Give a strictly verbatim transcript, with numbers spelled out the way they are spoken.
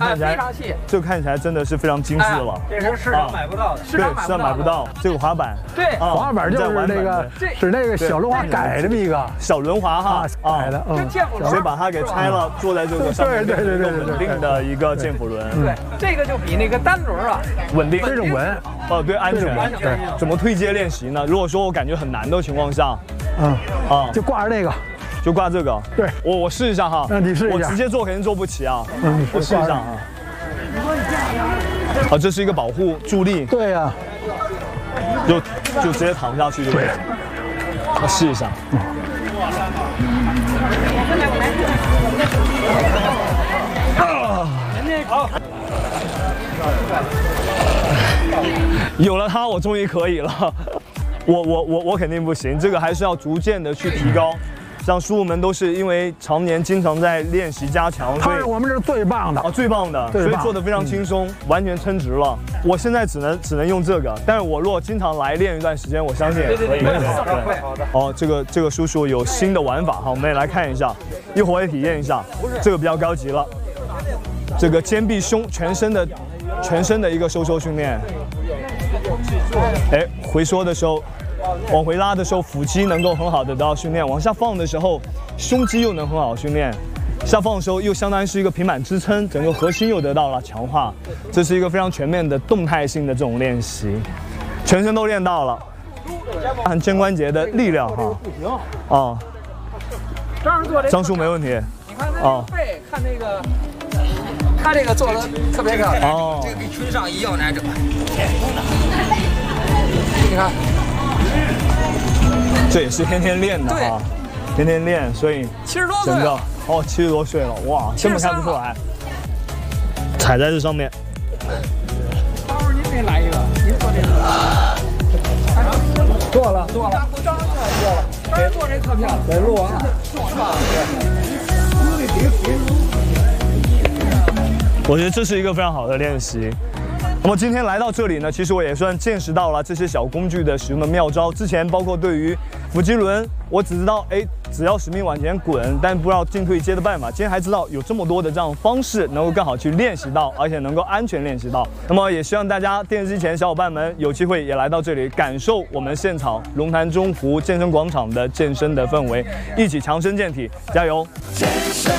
看起来非常细， 这个看起来真的是非常精致了。 这是市场买不到的，市场对，市场买不到。这个滑板， 对， 滑板就是那个是那个小轮滑改这么一个小轮滑哈， 改的， 跟健辅轮， 所以把它给拆了，坐在这个上面， 对对对对稳定的一个健辅轮。 对，这个就比那个单轮啊稳定， 这种稳， 哦，对，安全。对，怎么推荐练习呢？如果说我感觉很难的情况下， 嗯啊， 就挂着那个。 就挂这个， 对， 我我试一下哈， 那你试一下， 我直接做肯定做不起啊， 嗯， 我试一下啊。好，这是一个保护助力， 对呀， 就就直接躺下去就可以了。我试一下。有了它，我终于可以了。我我我我肯定不行，这个还是要逐渐的去提高。像叔叔们都是因为常年经常在练习加强， 他是我们这是最棒的啊，最棒的，所以做的非常轻松，完全称职了。我现在只能只能用这个，但是我如果经常来练一段时间，我相信也可以。 对对，好的。 哦，这个这个叔叔有新的玩法哈，我们也来看一下，一会儿也体验一下。这个比较高级了，这个肩臂胸全身的全身的一个收缩训练。哎，回缩的时候。往回拉的时候，腹肌能够很好的得到训练；往下放的时候，胸肌又能很好训练。下放的时候又相当于是一个平板支撑，整个核心又得到了强化。这是一个非常全面的动态性的这种练习，全身都练到了，看肩关节的力量哈。啊， 张做这张叔没问题。 你看他背，看那个，他这个做的特别漂亮。 哦， 这个跟群上一样难整。 你看。 这也是天天练的啊，天天练，所以七十多岁了， 哦，七十多岁了，哇，根本看不出来。踩在这上面。 待会儿您得来一个，您做这个。做了，做了，张做了，给做这特漂亮，给录完了。 我觉得这是一个非常好的练习。那么今天来到这里呢，其实我也算见识到了这些小工具的使用的妙招。之前包括对于腹肌轮，我只知道哎，只要使命往前滚，但不知道进退接的办法。今天还知道有这么多的这样方式，能够更好去练习到，而且能够安全练习到。那么也希望大家电视机前小伙伴们有机会也来到这里，感受我们现场龙潭中湖健身广场的健身的氛围，一起强身健体，加油！健身